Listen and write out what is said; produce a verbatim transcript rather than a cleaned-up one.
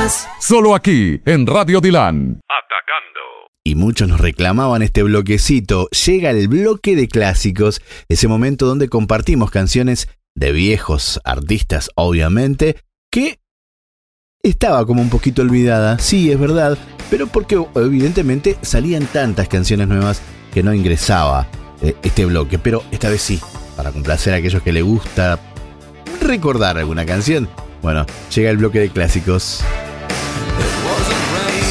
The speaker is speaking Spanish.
más. Solo aquí, en Radio Dilan. Atacando. Y muchos nos reclamaban este bloquecito. Llega el bloque de clásicos, ese momento donde compartimos canciones de viejos artistas, obviamente, que estaba como un poquito olvidada, sí, es verdad, pero porque evidentemente salían tantas canciones nuevas que no ingresaba eh, este bloque. Pero esta vez sí, para complacer a aquellos que les gusta recordar alguna canción. Bueno, llega el bloque de clásicos.